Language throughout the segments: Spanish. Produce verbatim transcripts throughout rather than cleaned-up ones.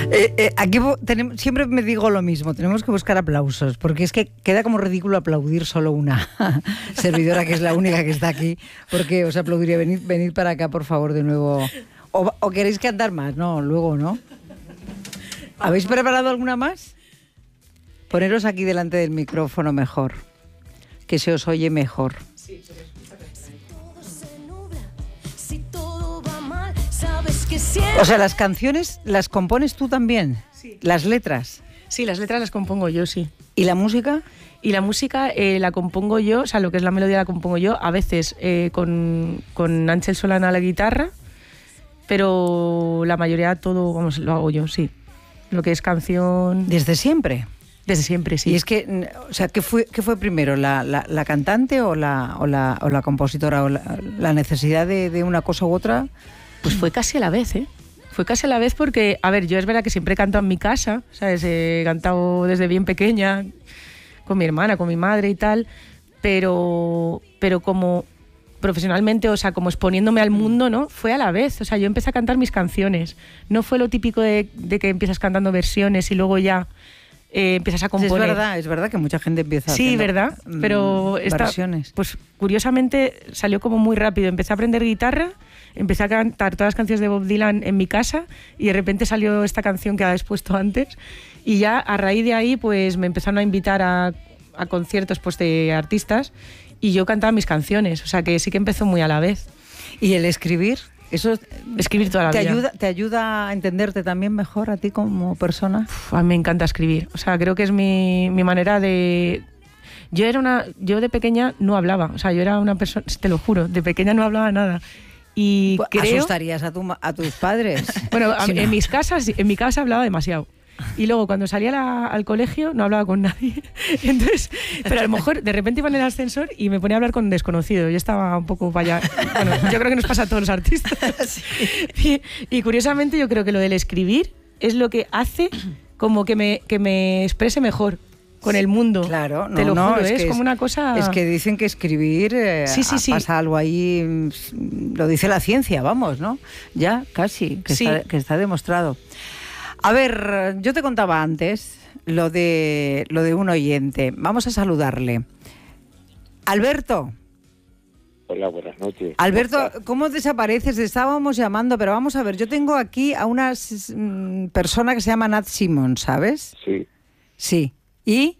Eh, eh, aquí tenemos, siempre me digo lo mismo, tenemos que buscar aplausos, porque es que queda como ridículo aplaudir solo una servidora, que es la única que está aquí, porque os aplaudiría. Venid, venid para acá, por favor, de nuevo. O, o queréis cantar más, ¿no? Luego, ¿no? ¿Habéis preparado alguna más? Poneros aquí delante del micrófono mejor, que se os oye mejor. Sí, se os escucha perfecto. O sea, las canciones las compones tú también, sí. Las letras. Sí, las letras las compongo yo, sí. ¿Y la música? Y la música eh, la compongo yo, o sea, lo que es la melodía la compongo yo, a veces eh, con, con Ángel Solana a la guitarra, pero la mayoría todo, vamos, lo hago yo, sí. Lo que es canción... ¿Desde siempre? Desde siempre, sí. Y es que, o sea, ¿qué fue, qué fue primero, la, la, la cantante o la, o la, o la compositora? ¿O la, la necesidad de, de una cosa u otra? Pues fue casi a la vez, ¿eh? Fue casi a la vez porque, a ver, yo es verdad que siempre he cantado en mi casa, ¿sabes? He cantado desde bien pequeña, con mi hermana, con mi madre y tal, pero, pero como profesionalmente, o sea, como exponiéndome al mundo, ¿no? Fue a la vez, o sea, yo empecé a cantar mis canciones. No fue lo típico de, de que empiezas cantando versiones y luego ya... Eh, empiezas a componer. Sí, es verdad, es verdad que mucha gente empieza sí, haciendo verdad, pero esta, versiones. Pues curiosamente salió como muy rápido. Empecé a aprender guitarra, empecé a cantar todas las canciones de Bob Dylan en mi casa y de repente salió esta canción que habéis puesto antes y ya a raíz de ahí pues me empezaron a invitar a, a conciertos pues, de artistas y yo cantaba mis canciones, o sea que sí que empezó muy a la vez. ¿Y el escribir? Eso escribir toda la te vida. Ayuda, ¿Te ayuda a entenderte también mejor a ti como persona? Uf, a mí me encanta escribir. O sea, creo que es mi, mi manera de... Yo era una... Yo de pequeña no hablaba. O sea, yo era una persona... Te lo juro, de pequeña no hablaba nada. Y pues creo... ¿Asustarías a, tu, a tus padres? Bueno, a, si en, no. mis casas, en mi casa hablaba demasiado. Y luego cuando salía la, al colegio no hablaba con nadie. Entonces, pero a lo mejor de repente iba en el ascensor y me ponía a hablar con un desconocido. Yo estaba un poco vaya. Bueno, yo creo que nos pasa a todos los artistas. Sí. Y, y curiosamente yo creo que lo del escribir es lo que hace como que me, que me exprese mejor con el mundo. Claro, no, te lo no, juro, es, es, que como es, una cosa... Es que dicen que escribir eh, sí, sí, sí. pasa algo ahí, lo dice la ciencia, vamos, ¿no? Ya, casi, que, sí. está, que está demostrado. A ver, yo te contaba antes lo de, lo de un oyente. Vamos a saludarle. Alberto. Hola, buenas noches. Alberto, ¿cómo desapareces? Estábamos llamando, pero vamos a ver, yo tengo aquí a una mm, persona que se llama Nat Simon, ¿sabes? Sí. Sí. ¿Y?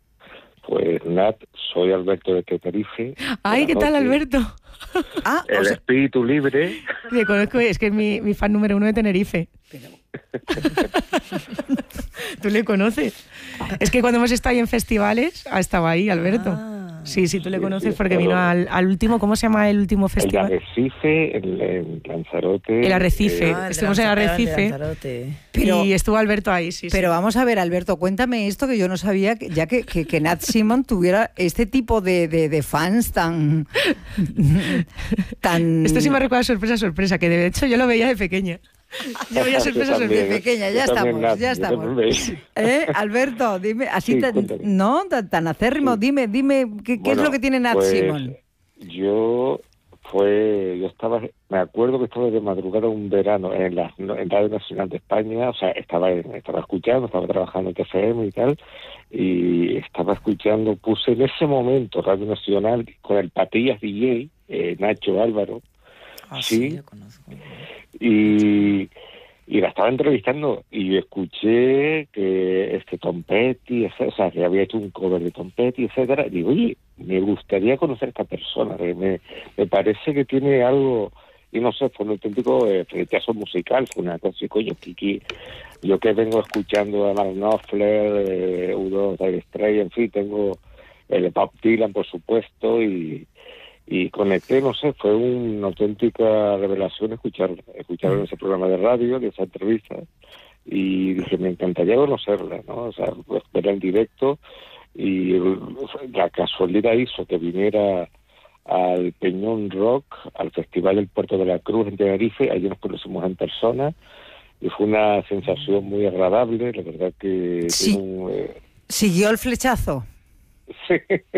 Pues Nat, soy Alberto de Tenerife. Ay, ¿qué tal, Alberto? Ah, el o sea... espíritu libre. Me conozco, es que es mi, mi fan número uno de Tenerife. Pero... ¿Tú le conoces? Es que cuando hemos estado ahí en festivales, ha estado ahí, Alberto. Ah. Sí, sí, tú le conoces porque vino al, al último, ¿cómo se llama el último festival? El Arrecife, el, el Lanzarote. El Arrecife, eh, ah, el estuvimos en el Arrecife. Pero, y estuvo Alberto ahí, sí. Pero sí. vamos a ver, Alberto, cuéntame esto que yo no sabía, ya que, que, que Nat Simon tuviera este tipo de, de, de fans tan, tan... Esto sí me recuerda sorpresa, sorpresa, que de hecho yo lo veía de pequeña. Yo veía sorpresa, sorpresa. De pequeña, ya estamos, Nat, ya estamos. ¿Eh, Alberto, dime, así sí, tan, no, tan, tan acérrimo, sí. dime, dime, ¿qué, bueno, qué es lo que tiene Nat pues, Simon? Yo fue, yo estaba, me acuerdo que estaba de madrugada un verano en la en Radio Nacional de España, o sea, estaba estaba escuchando, estaba trabajando en T F M y tal, y estaba escuchando, puse en ese momento Radio Nacional con el Patillas D J, eh, Nacho Álvaro, ah, sí, sí, lo conozco. Y, y la estaba entrevistando y escuché que este Tom Petty, o sea, que había hecho un cover de Tom Petty, etcétera. Y digo, oye, me gustaría conocer a esta persona, me, me parece que tiene algo, y no sé, fue un auténtico eh, rechazo musical, fue una cosa, coño, Kiki, yo que vengo escuchando a Mark Knopfler, eh, U dos, Dire Straits, en fin, tengo el Bob Dylan, por supuesto, y y conecté, no sé, fue una auténtica revelación escuchar escuchar en ese programa de radio, de esa entrevista, y dije, me encantaría conocerla, ¿no? O sea, pues, verla en directo, y la casualidad hizo que viniera al Peñón Rock, al Festival del Puerto de la Cruz en Tenerife, allí nos conocimos en persona, y fue una sensación muy agradable, la verdad que... Sí. Un, eh... ¿Siguió el flechazo? Sí.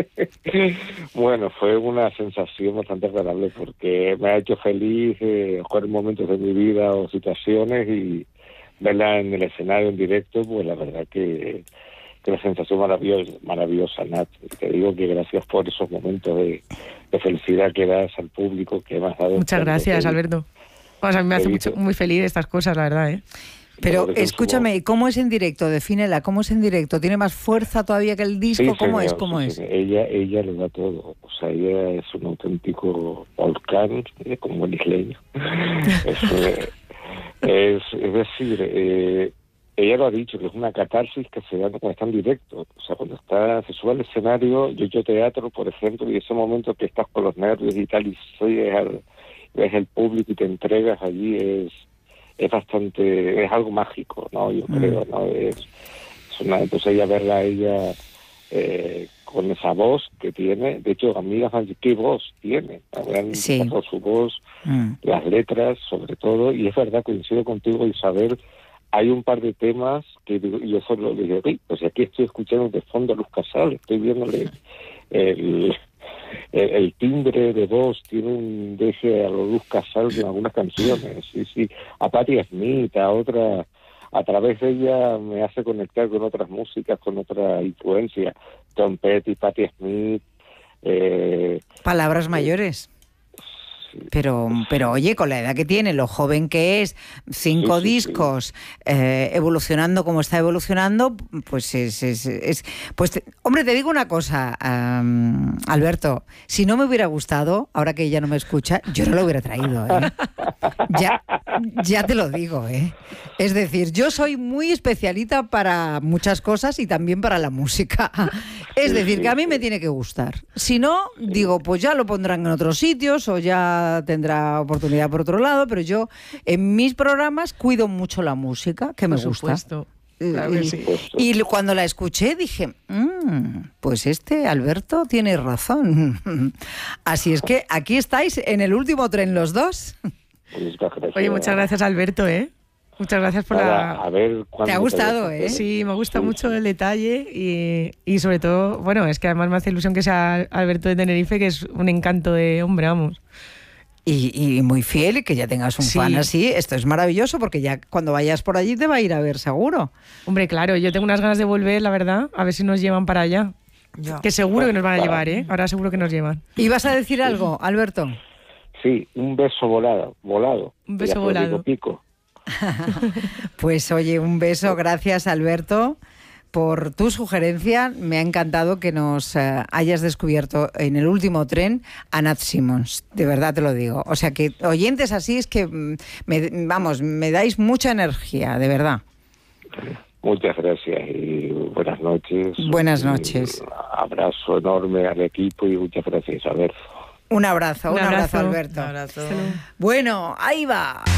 Bueno, fue una sensación bastante agradable porque me ha hecho feliz eh, jugar momentos de mi vida o situaciones y verla en el escenario en directo, pues la verdad que, que la sensación maravillosa, maravillosa, Nat. Te digo que gracias por esos momentos de, de felicidad que das al público, que me has dado. Muchas gracias, que, Alberto. Pues a mí me hace mucho, muy feliz estas cosas, la verdad, ¿eh? Pero escúchame, ¿cómo es en directo? Defínela, ¿cómo es en directo? ¿Tiene más fuerza todavía que el disco? Sí, ¿Cómo señor, es? ¿Cómo sí, es? señor. Ella, ella lo da todo. O sea, ella es un auténtico volcán, ¿eh? Como un isleño. es, eh, es, es decir, eh, ella lo ha dicho, que es una catarsis que se da cuando está en directo. O sea, cuando está, se sube al escenario, yo he hecho teatro, por ejemplo, y ese momento que estás con los nervios y tal, y ves al, ves el público y te entregas allí, es es bastante, es algo mágico, ¿no? Yo mm. creo, ¿no? Es, es una, entonces ella verla a ella eh, con esa voz que tiene, de hecho, amigas van a decir, ¿qué voz tiene? Sí. Por su voz, mm. las letras, sobre todo, y es verdad, coincido contigo, Isabel, hay un par de temas que digo, yo solo le digo, pues aquí estoy escuchando de fondo a Luz Casal, estoy viéndole el... El, el timbre de voz tiene un deje a lo Luz Casal en algunas canciones, sí, sí, a Patti Smith, a otra, a través de ella me hace conectar con otras músicas, con otra influencia, Tom Petty, Patti Smith. Eh, Palabras mayores. Pero, pero oye, con la edad que tiene, lo joven que es, cinco sí, sí, discos, sí. Eh, evolucionando como está evolucionando, pues es... es, es pues te, hombre, te digo una cosa, um, Alberto, si no me hubiera gustado, ahora que ella no me escucha, yo no lo hubiera traído, ¿eh? Ya, ya te lo digo, ¿eh? Es decir, yo soy muy especialita para muchas cosas y también para la música. Es decir, que a mí me tiene que gustar. Si no, digo, pues ya lo pondrán en otros sitios o ya tendrá oportunidad por otro lado, pero yo en mis programas cuido mucho la música, que me por gusta. Supuesto. Claro que y, sí. y cuando la escuché dije, mmm, pues este Alberto tiene razón. Así es que aquí estáis en el último tren los dos. Oye, muchas gracias, Alberto, ¿eh? Muchas gracias por Nada, la... A ver, te ha gustado, ¿eh? Sí, me gusta sí, mucho sí. el detalle y, y sobre todo, bueno, es que además me hace ilusión que sea Alberto de Tenerife, que es un encanto de hombre, vamos. Y, y muy fiel y que ya tengas un sí. fan así, esto es maravilloso porque ya cuando vayas por allí te va a ir a ver seguro. Hombre, claro, yo tengo unas ganas de volver, la verdad, a ver si nos llevan para allá. Ya. Que seguro que nos van a llevar, ¿eh? Ahora seguro que nos llevan. ¿Y vas a decir algo, Alberto? Sí, un beso volado, volado. Un beso volado. Pico. Pues oye, un beso, gracias Alberto por tu sugerencia. Me ha encantado que nos eh, hayas descubierto en el último tren a Nat Simmons, de verdad te lo digo. O sea que oyentes así es que, me, vamos, me dais mucha energía, de verdad. Muchas gracias y buenas noches. Buenas noches. Un abrazo enorme al equipo y muchas gracias, Isabel. Un abrazo, un, un abrazo, abrazo Alberto. Un abrazo. Bueno, ahí va.